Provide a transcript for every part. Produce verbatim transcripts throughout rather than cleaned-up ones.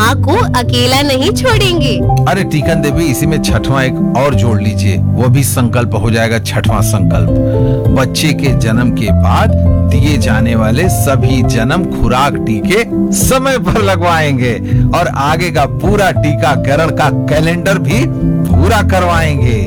माँ को अकेला नहीं छोड़ेंगे। अरे टीकन देवी, इसी में छठवां एक और जोड़ लीजिए, वो भी संकल्प हो जाएगा। छठवां संकल्प, बच्चे के जन्म के बाद दिए जाने वाले सभी जन्म खुराक टीके समय पर लगवाएंगे और आगे का पूरा टीकाकरण का कैलेंडर भी पूरा करवाएंगे।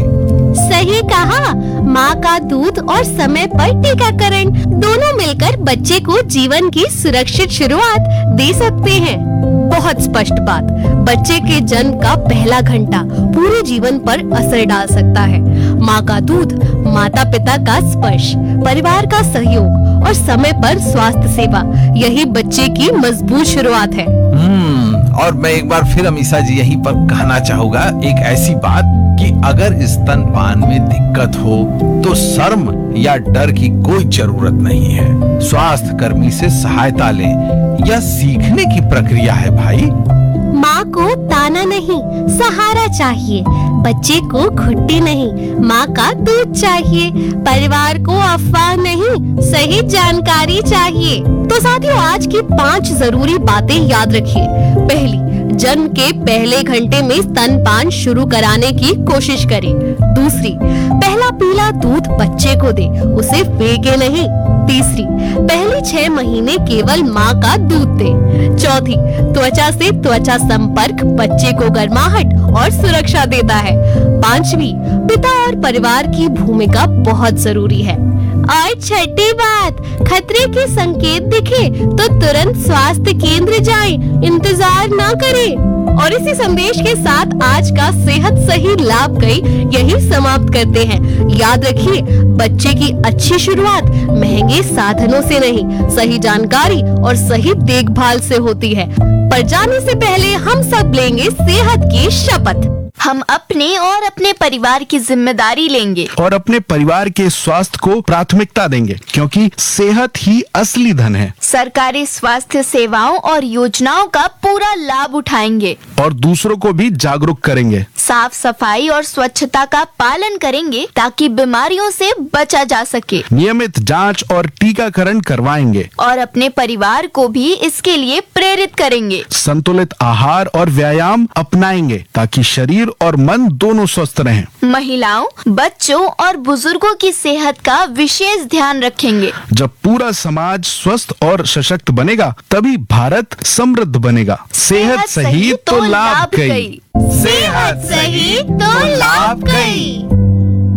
सही कहा, माँ का दूध और समय पर टीकाकरण दोनों मिलकर बच्चे को जीवन की सुरक्षित शुरुआत दे सकते हैं। बहुत स्पष्ट बात, बच्चे के जन्म का पहला घंटा पूरे जीवन पर असर डाल सकता है। माँ का दूध, माता पिता का स्पर्श, परिवार का सहयोग और समय पर स्वास्थ्य सेवा, यही बच्चे की मजबूत शुरुआत है। हम्म और मैं एक बार फिर अमीषा जी यहीं पर कहना चाहूँगा एक ऐसी बात कि अगर स्तनपान में दिक्कत हो तो शर्म या डर की कोई जरूरत नहीं है। स्वास्थ्य कर्मी से सहायता लें, यह सीखने की प्रक्रिया है भाई। माँ को ताना नहीं, सहारा चाहिए। बच्चे को खुट्टी नहीं, माँ का दूध चाहिए। परिवार को अफवाह नहीं, सही जानकारी चाहिए। तो साथियों, आज की पांच जरूरी बातें याद रखिए। पहली, जन्म के पहले घंटे में स्तनपान शुरू कराने की कोशिश करें। दूसरी, पहला पीला दूध बच्चे को दे, उसे फेंके नहीं। तीसरी, पहले छह महीने केवल माँ का दूध दे। चौथी, त्वचा से त्वचा संपर्क बच्चे को गर्माहट और सुरक्षा देता है। पांचवी, पिता और परिवार की भूमिका बहुत जरूरी है। और छठी बात, खतरे के संकेत दिखे तो तुरंत स्वास्थ्य केंद्र जाएं, इंतजार ना करें। और इसी संदेश के साथ आज का सेहत सही लाभ गई यही समाप्त करते हैं। याद रखिए, बच्चे की अच्छी शुरुआत महंगे साधनों से नहीं, सही जानकारी और सही देखभाल से होती है। पर जाने से पहले हम सब लेंगे सेहत की शपथ। हम अपने और अपने परिवार की जिम्मेदारी लेंगे और अपने परिवार के स्वास्थ्य को प्राथमिकता देंगे, क्योंकि सेहत ही असली धन है। सरकारी स्वास्थ्य सेवाओं और योजनाओं का पूरा लाभ उठाएंगे और दूसरों को भी जागरूक करेंगे। साफ सफाई और स्वच्छता का पालन करेंगे ताकि बीमारियों से बचा जा सके। नियमित जांच और टीकाकरण करवाएंगे और अपने परिवार को भी इसके लिए प्रेरित करेंगे। संतुलित आहार और व्यायाम अपनाएंगे ताकि शरीर और मन दोनों स्वस्थ रहें। महिलाओं, बच्चों और बुजुर्गों की सेहत का विशेष ध्यान रखेंगे। जब पूरा समाज स्वस्थ और सशक्त बनेगा, तभी भारत समृद्ध बनेगा। सेहत सही तो लाभ गई। सेहत सही तो लाभ गई।